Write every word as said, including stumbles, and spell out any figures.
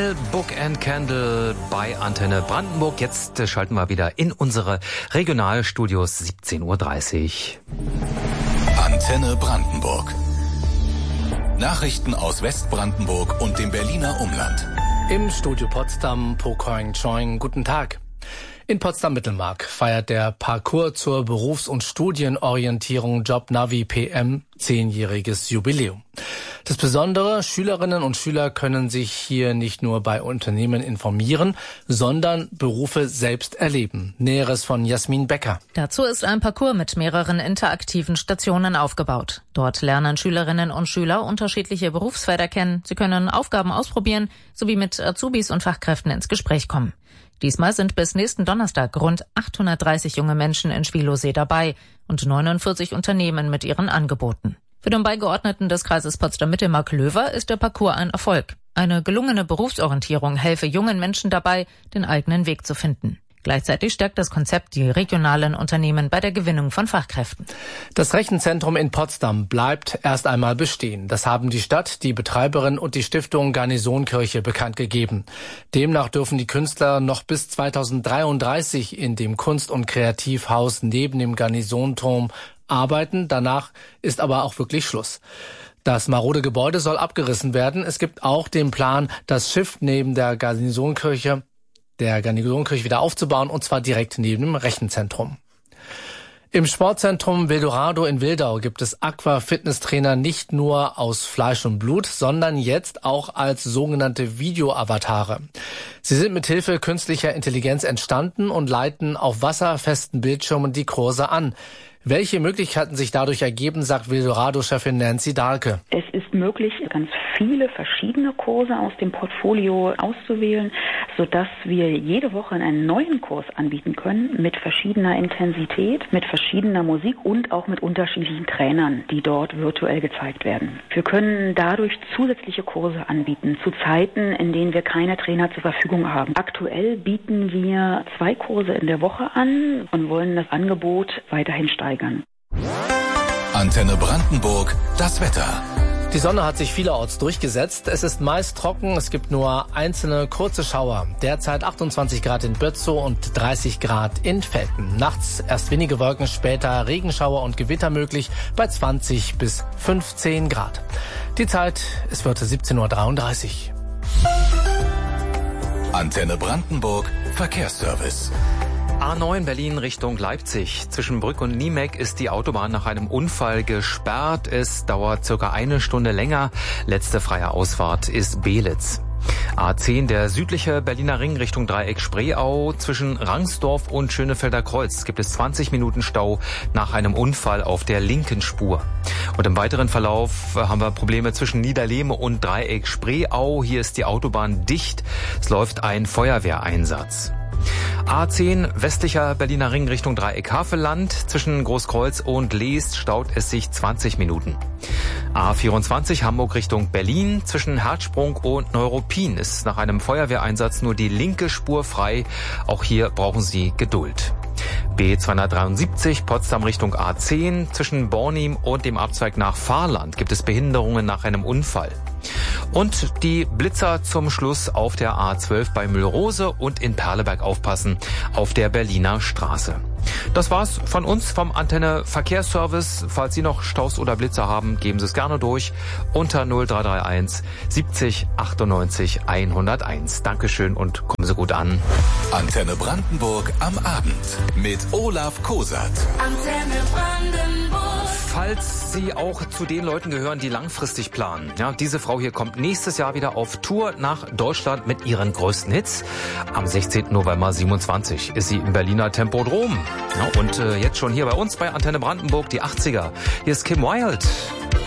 Schnell Book and Candle bei Antenne Brandenburg. Jetzt schalten wir wieder in unsere Regionalstudios, siebzehn Uhr dreißig. Antenne Brandenburg. Nachrichten aus Westbrandenburg und dem Berliner Umland. Im Studio Potsdam, Po Koing Choing, guten Tag. In Potsdam-Mittelmark feiert der Parcours zur Berufs- und Studienorientierung JobNavi P M zehnjähriges Jubiläum. Das Besondere, Schülerinnen und Schüler können sich hier nicht nur bei Unternehmen informieren, sondern Berufe selbst erleben. Näheres von Jasmin Becker. Dazu ist ein Parcours mit mehreren interaktiven Stationen aufgebaut. Dort lernen Schülerinnen und Schüler unterschiedliche Berufsfelder kennen. Sie können Aufgaben ausprobieren, sowie mit Azubis und Fachkräften ins Gespräch kommen. Diesmal sind bis nächsten Donnerstag rund achthundertdreißig junge Menschen in Schwielowsee dabei und neunundvierzig Unternehmen mit ihren Angeboten. Für den Beigeordneten des Kreises Potsdam-Mittelmark-Löwer ist der Parcours ein Erfolg. Eine gelungene Berufsorientierung helfe jungen Menschen dabei, den eigenen Weg zu finden. Gleichzeitig stärkt das Konzept die regionalen Unternehmen bei der Gewinnung von Fachkräften. Das Rechenzentrum in Potsdam bleibt erst einmal bestehen. Das haben die Stadt, die Betreiberin und die Stiftung Garnisonkirche bekannt gegeben. Demnach dürfen die Künstler noch bis zweitausenddreiunddreißig in dem Kunst- und Kreativhaus neben dem Garnisonturm arbeiten. Danach ist aber auch wirklich Schluss. Das marode Gebäude soll abgerissen werden. Es gibt auch den Plan, das Schiff neben der Garnisonkirche der Garnisonkirche wieder aufzubauen, und zwar direkt neben dem Rechenzentrum. Im Sportzentrum Wildorado in Wildau gibt es Aqua-Fitnesstrainer nicht nur aus Fleisch und Blut, sondern jetzt auch als sogenannte Video-Avatare. Sie sind mit Hilfe künstlicher Intelligenz entstanden und leiten auf wasserfesten Bildschirmen die Kurse an. Welche Möglichkeiten sich dadurch ergeben, sagt Wildorado-Chefin Nancy Dahlke. Es ist möglich, ganz viele verschiedene Kurse aus dem Portfolio auszuwählen, sodass wir jede Woche einen neuen Kurs anbieten können mit verschiedener Intensität, mit verschiedener Musik und auch mit unterschiedlichen Trainern, die dort virtuell gezeigt werden. Wir können dadurch zusätzliche Kurse anbieten zu Zeiten, in denen wir keine Trainer zur Verfügung haben. Aktuell bieten wir zwei Kurse in der Woche an und wollen das Angebot weiterhin steigern. Antenne Brandenburg, das Wetter. Die Sonne hat sich vielerorts durchgesetzt. Es ist meist trocken, es gibt nur einzelne kurze Schauer. Derzeit achtundzwanzig Grad in Bötzow und dreißig Grad in Velten. Nachts erst wenige Wolken, später Regenschauer und Gewitter möglich bei zwanzig bis fünfzehn Grad. Die Zeit, es wird siebzehn Uhr dreiunddreißig. Antenne Brandenburg, Verkehrsservice. A neun Berlin Richtung Leipzig. Zwischen Brück und Niemek ist die Autobahn nach einem Unfall gesperrt. Es dauert circa eine Stunde länger. Letzte freie Ausfahrt ist Belitz. A zehn, der südliche Berliner Ring Richtung Dreieck Spreeau. Zwischen Rangsdorf und Schönefelder Kreuz gibt es zwanzig Minuten Stau nach einem Unfall auf der linken Spur. Und im weiteren Verlauf haben wir Probleme zwischen Niederlehme und Dreieck Spreeau. Hier ist die Autobahn dicht. Es läuft ein Feuerwehreinsatz. A zehn, westlicher Berliner Ring Richtung Dreieck Havelland. Zwischen Großkreuz und Leest staut es sich zwanzig Minuten. A vierundzwanzig, Hamburg Richtung Berlin. Zwischen Herzsprung und Neuruppin ist nach einem Feuerwehreinsatz nur die linke Spur frei. Auch hier brauchen Sie Geduld. B zweihundertdreiundsiebzig, Potsdam Richtung A zehn. Zwischen Bornim und dem Abzweig nach Fahrland gibt es Behinderungen nach einem Unfall. Und die Blitzer zum Schluss auf der A zwölf bei Mühlrose und in Perleberg aufpassen auf der Berliner Straße. Das war's von uns vom Antenne Verkehrsservice. Falls Sie noch Staus oder Blitzer haben, geben Sie es gerne durch unter null drei drei eins siebzig achtundneunzig hunderteins. Dankeschön und kommen Sie gut an. Antenne Brandenburg am Abend mit Olaf Kosat. Antenne Brandenburg. Falls Sie auch zu den Leuten gehören, die langfristig planen. Ja, diese Frau hier kommt nächstes Jahr wieder auf Tour nach Deutschland mit ihren größten Hits. Am sechzehnten November siebenundzwanzig ist sie im Berliner Tempodrom. Ja, und äh, jetzt schon hier bei uns bei Antenne Brandenburg die achtziger. Hier ist Kim Wilde.